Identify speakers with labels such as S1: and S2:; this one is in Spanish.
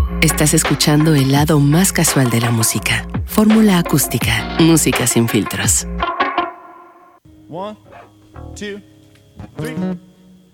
S1: Estás escuchando el lado más casual de la música. Fórmula Acústica. Música sin filtros.
S2: 1, 2, 3.